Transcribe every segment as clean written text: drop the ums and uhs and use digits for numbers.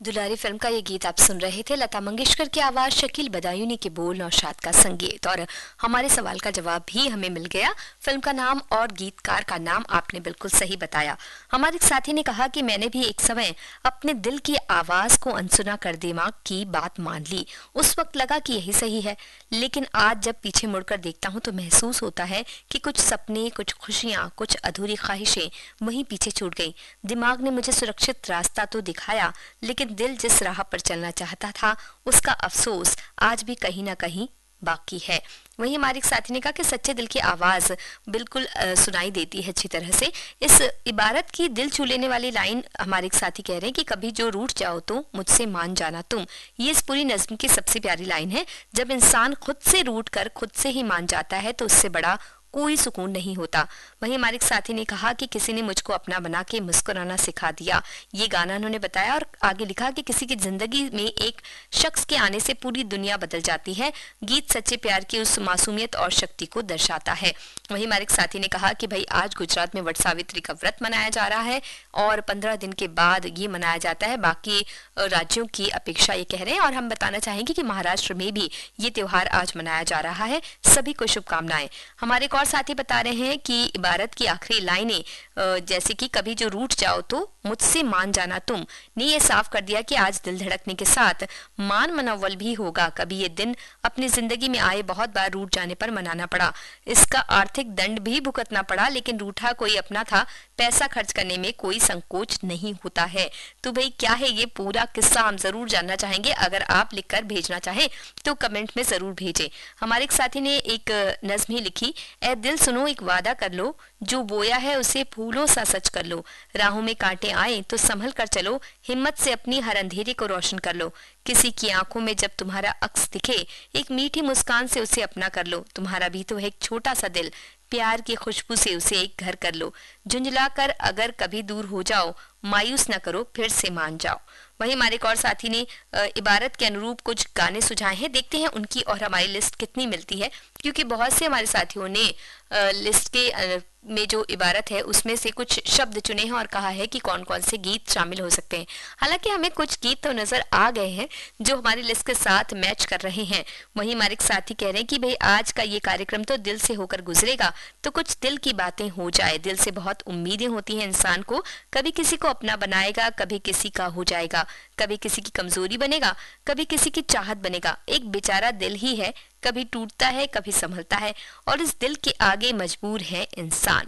दुलारी film का ये गीत आप सुन रहे थे। लता मंगेशकर की आवाज, शकील बदायूनी के बोल, नौशाद का संगीत। और हमारे सवाल का जवाब भी हमें मिल गया। फिल्म का नाम और गीतकार का नाम आपने बिल्कुल सही बताया। हमारे साथी ने कहा कि मैंने भी एक समय अपने दिल की आवाज को अनसुना कर दिमाग की बात मान ली। उस वक्त लगा कि यही सही है, लेकिन आज जब पीछे मुड़कर देखता हूँ तो महसूस होता है कि कुछ सपने, कुछ खुशियाँ, कुछ अधूरी ख्वाहिशें वहीं पीछे छूट गई। दिमाग ने मुझे सुरक्षित रास्ता तो दिखाया, लेकिन दिल जिस राह पर चलना चाहता था उसका अफसोस आज भी कहीं ना कहीं बाकी है। वहीं हमारे एक साथी ने कहा कि सच्चे दिल की आवाज बिल्कुल सुनाई देती है अच्छी तरह से। इस इबारत की दिल छू लेने वाली लाइन हमारे एक साथी कह रहे हैं कि कभी जो रूठ जाओ तो मुझसे मान जाना तुम। ये इस पूरी नज्म की सबसे प्यारी लाइन है। जब इंसान खुद से रूठ कर खुद से ही मान जाता है तो उससे बड़ा कोई सुकून नहीं होता। वहीं हमारे एक साथी ने कहा कि किसी ने मुझको अपना बना के मुस्कुराना सिखा दिया। ये गाना उन्होंने बताया और आगे लिखा कि किसी की जिंदगी में एक शख्स के आने से पूरी दुनिया बदल जाती है। गीत सच्चे प्यार की उस मासूमियत और शक्ति को दर्शाता है। वहीं हमारे एक साथी ने कहा कि भाई आज गुजरात में वट सावित्री का व्रत मनाया जा रहा है और 15 दिन के बाद ये मनाया जाता है। बाकी राज्यों की अपेक्षा ये कह रहे हैं। और हम बताना चाहेंगे कि महाराष्ट्र में भी ये त्योहार आज मनाया जा रहा है। सभी को शुभकामनाएं। हमारे एक और साथी बता रहे हैं कि इबारत की आखिरी लाइनें जैसे कि कभी जो रूठ जाओ तो मुझसे मान जाना तुम ने ये साफ कर दिया कि आज दिल धड़कने के साथ मान मनव्वल भी होगा। कभी ये दिन अपनी जिंदगी में आए, बहुत बार रूठ जाने पर मनाना पड़ा, इसका आर्थिक दंड भी भुगतना पड़ा, लेकिन रूठा कोई अपना था, पैसा खर्च करने में कोई संकोच नहीं होता है। तो भाई क्या है ये पूरा किस्सा, हम जरूर जानना चाहेंगे। अगर आप लिखकर भेजना चाहें तो कमेंट में जरूर भेजें। हमारे एक साथी ने एक नज्म ही लिखी, ए दिल सुनो एक वादा कर लो, जो बोया है उसे फूलों सा सच कर लो, राहों में कांटे आए तो संभल कर चलो, हिम्मत से अपनी हर अंधेरे को रोशन कर लो, किसी की आंखों में जब तुम्हारा अक्स दिखे एक मीठी मुस्कान से उसे अपना कर लो, तुम्हारा भी तो है एक छोटा सा दिल, प्यार की खुशबू से उसे एक घर कर लो, झुंझला कर अगर कभी दूर हो जाओ, मायूस न करो फिर से मान जाओ। वहीं हमारे एक और साथी ने इबारत के अनुरूप कुछ गाने सुझाए हैं। देखते हैं उनकी और हमारी लिस्ट कितनी मिलती है, क्योंकि बहुत से हमारे साथियों ने लिस्ट के में जो इबारत है उसमें से कुछ शब्द चुने हैं और कहा है कि कौन कौन से गीत शामिल हो सकते हैं। हालांकि हमें कुछ गीत तो नजर आ गए हैं जो हमारी लिस्ट के साथ मैच कर रहे हैं। वहीं हमारे एक साथी कह रहे हैं कि भाई आज का ये कार्यक्रम तो दिल से होकर गुजरेगा, तो कुछ दिल की बातें हो जाए। दिल से बहुत उम्मीदें होती हैं इंसान को, कभी किसी को अपना बनाएगा, कभी किसी का हो जाएगा, कभी किसी की कमजोरी बनेगा, कभी किसी की चाहत बनेगा। एक बेचारा दिल ही है, कभी टूटता है कभी संभलता है, और इस दिल के आगे मजबूर है इंसान।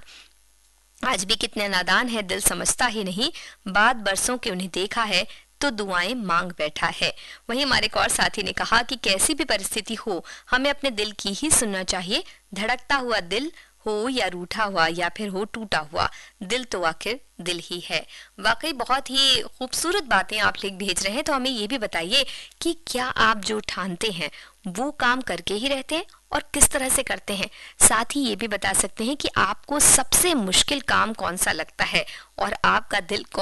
आज भी कितने नादान है, दिल समझता ही नहीं, बाद बरसों के उन्हें देखा है तो दुआएं मांग बैठा है। वहीं हमारे एक और साथी ने कहा कि कैसी भी परिस्थिति हो हमें अपने दिल की ही सुनना चाहिए। धड़कता हुआ दिल हो या रूठा हुआ या फिर हो टूटा हुआ, दिल तो आखिर दिल ही है। वाकई बहुत ही खूबसूरत बातें आप लिख भेज रहे हैं। तो हमें ये भी बताइए कि क्या आप जो ठानते हैं वो काम करके ही रहते हैं और किस तरह से करते हैं। साथ ही ये भी बता सकते हैं कि आपको सबसे मुश्किल काम कौन सा लगता है और आपका दिल